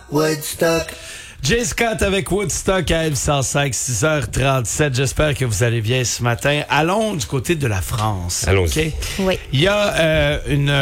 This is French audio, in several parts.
Woodstock. Jay Scott avec Woodstock à M105, 6h37. J'espère que vous allez bien ce matin. Allons du côté de la France. Allons-y. Okay? Oui. Il y a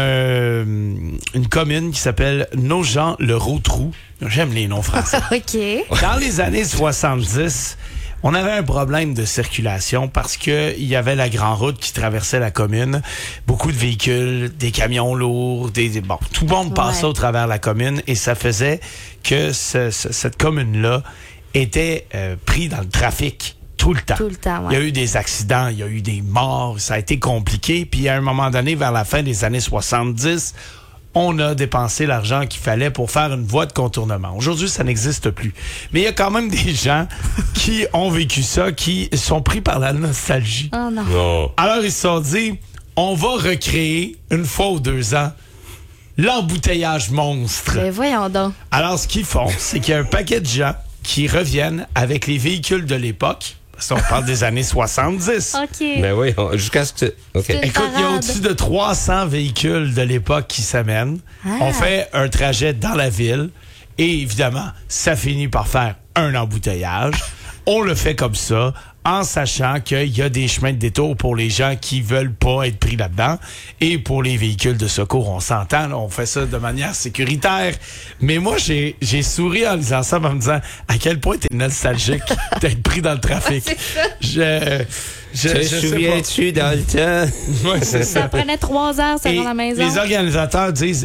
une commune qui s'appelle Nogent-le-Rotrou. J'aime les noms français. OK. Dans les années 70, on avait un problème de circulation parce que il y avait la grande route qui traversait la commune. Beaucoup de véhicules, des camions lourds, bon, tout le monde passait au travers de la commune et ça faisait que cette commune-là était pris dans le trafic tout le temps. Tout le temps, ouais. Il y a eu des accidents, il y a eu des morts, ça a été compliqué. Puis à un moment donné, vers la fin des années 70, on a dépensé l'argent qu'il fallait pour faire une voie de contournement. Aujourd'hui, ça n'existe plus. Mais il y a quand même des gens qui ont vécu ça, qui sont pris par la nostalgie. Oh non. Oh. Alors, ils se sont dit, on va recréer, une fois ou 2 ans, l'embouteillage monstre. Mais voyons donc. Alors, ce qu'ils font, c'est qu'il y a un paquet de gens qui reviennent avec les véhicules de l'époque. Parce qu'on parle des années 70. OK. Ben oui, jusqu'à ce que... OK. C'est- Écoute, il y a parade. au-dessus de 300 véhicules de l'époque qui s'amènent. Ah. On fait un trajet dans la ville et évidemment, ça finit par faire un embouteillage. On le fait comme ça, en sachant qu'il y a des chemins de détour pour les gens qui veulent pas être pris là-dedans. Et pour les véhicules de secours, on s'entend, là, on fait ça de manière sécuritaire. Mais moi, j'ai souri en lisant ça, en me disant à quel point t'es nostalgique d'être pris dans le trafic. Je Te sais pas. souviens-tu dans le temps? Ouais, c'est Ça ça. prenait 3 heures, ça Et dans la maison. les organisateurs disent,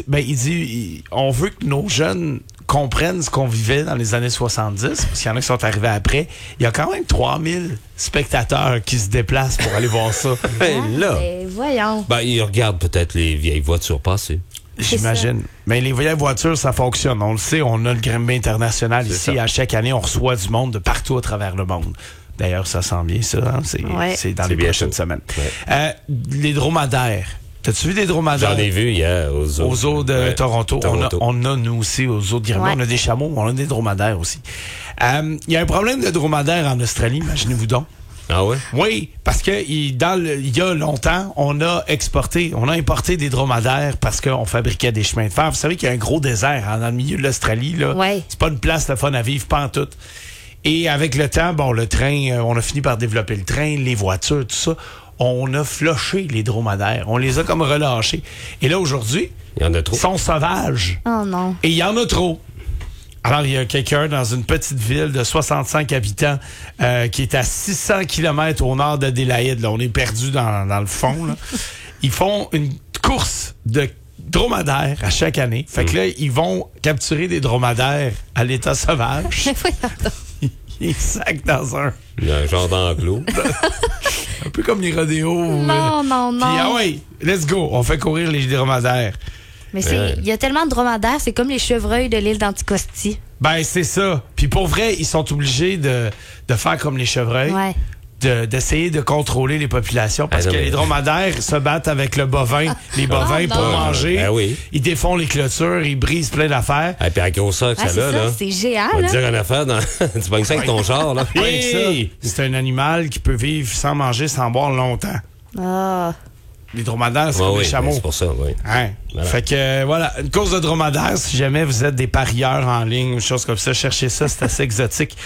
on veut que nos jeunes comprennent ce qu'on vivait dans les années 70, parce qu'il y en a qui sont arrivés après. Il y a quand même 3000 spectateurs qui se déplacent pour aller voir ça. Ben là, Mais voyons. ben ils regardent peut-être les vieilles voitures passer. J'imagine. Mais les vieilles voitures, ça fonctionne. On le sait, on a le Grimby International C'est ici. ça. À chaque année, on reçoit du monde de partout à travers le monde. D'ailleurs, ça sent bien, ça. Hein? C'est dans C'est les bientôt. prochaines semaines. Ouais. Les dromadaires. T'as-tu vu des dromadaires? J'en ai vu hier Aux eaux de Ouais. Toronto. On a, nous aussi, aux eaux de Grimby. Ouais. On a des chameaux, on a des dromadaires aussi. Il y a un problème de dromadaires en Australie, imaginez-vous donc. Ah ouais? Oui, parce que il y a longtemps, on a importé des dromadaires parce qu'on fabriquait des chemins de fer. Vous savez qu'il y a un gros désert dans le milieu de l'Australie. Là. Ouais. C'est pas une place de fun à vivre, pas en tout. Et avec le temps, bon, le train, on a fini par développer le train, les voitures, tout ça. On a floché les dromadaires. On les a comme relâchés. Et là, aujourd'hui, Il y en a trop. ils sont sauvages. Oh non. Et il y en a trop. Alors, il y a quelqu'un dans une petite ville de 65 habitants qui est à 600 km au nord d'Adélaïde. Là, on est perdu dans le fond. Là. Ils font une course de dromadaires à chaque année. Fait que là, ils vont capturer des dromadaires à l'état sauvage. Mais voyons donc. Ils sacent dans un Genre d'enclos. un peu comme les rodéos. Non, non, non. Puis, ah ouais, let's go. On fait courir les dromadaires. Mais il y a tellement de dromadaires, c'est comme les chevreuils de l'île d'Anticosti. Ben, c'est ça. Puis pour vrai, ils sont obligés de faire comme les chevreuils. Ouais. D'essayer de contrôler les populations parce Ah, non, que mais- les dromadaires se battent avec le bovin, les bovins Oh, pour non. manger. Ben oui. Ils défont les clôtures, ils brisent plein d'affaires. Et puis à la grosseur que Ah, ça c'est a, ça, là. c'est géant, On va là. te dire une affaire dans... tu pognes ça avec ton char, là. Oui, Hey! ça, c'est un animal qui peut vivre sans manger, sans boire longtemps. Ah. Les dromadaires, c'est Ouais, comme oui, les chameaux. ben, c'est pour ça, oui. Hein? Voilà. Fait que voilà, une course de dromadaire, si jamais vous êtes des parieurs en ligne ou des choses comme ça, cherchez ça, c'est assez exotique.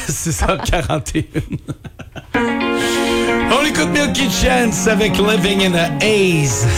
6h41. On écoute Milky Chance avec Living in a Haze.